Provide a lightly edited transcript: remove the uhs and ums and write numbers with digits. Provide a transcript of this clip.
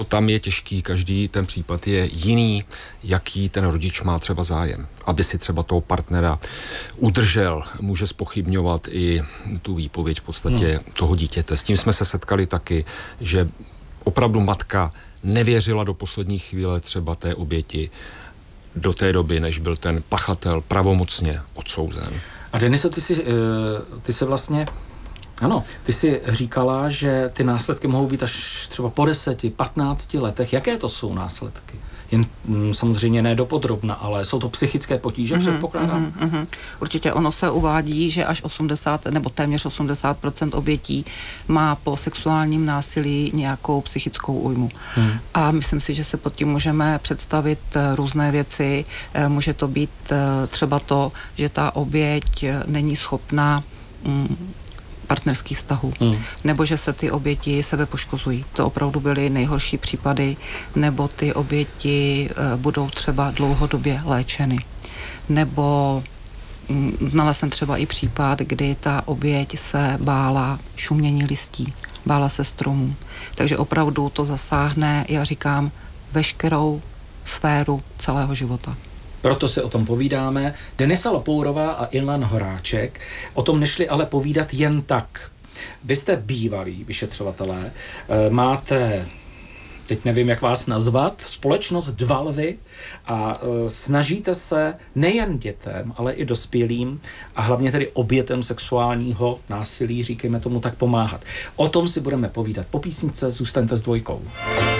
Tam je těžký, každý ten případ je jiný, jaký ten rodič má třeba zájem. Aby si třeba toho partnera udržel, může zpochybňovat i tu výpověď v podstatě toho dítěte. S tím jsme se setkali taky, že opravdu matka nevěřila do poslední chvíle třeba té oběti do té doby, než byl ten pachatel pravomocně odsouzen. A Deniso, ty jsi vlastně, ano, ty jsi říkala, že ty následky mohou být až třeba po 10, 15 letech. Jaké to jsou následky? Jen samozřejmě ne dopodrobna, ale jsou to psychické potíže, předpokládám? Určitě ono se uvádí, že až 80 nebo téměř 80% obětí má po sexuálním násilí nějakou psychickou újmu. A myslím si, že se pod tím můžeme představit různé věci. Může to být třeba to, že ta oběť není schopná partnerských vztahů, nebo že se ty oběti sebe poškozují. To opravdu byly nejhorší případy, nebo ty oběti budou třeba dlouhodobě léčeny. Nebo znala jsem třeba i případ, kdy ta oběť se bála šumění listí, bála se stromů. Takže opravdu to zasáhne, já říkám, veškerou sféru celého života. Proto si o tom povídáme. Denisa Lapourová a Ivan Horáček o tom nešli ale povídat jen tak. Vy jste bývalí vyšetřovatelé, máte, teď nevím, jak vás nazvat, společnost Dva lvy a snažíte se nejen dětem, ale i dospělým a hlavně tedy obětem sexuálního násilí, říkejme tomu tak, pomáhat. O tom si budeme povídat po písničce, zůstaňte s Dvojkou.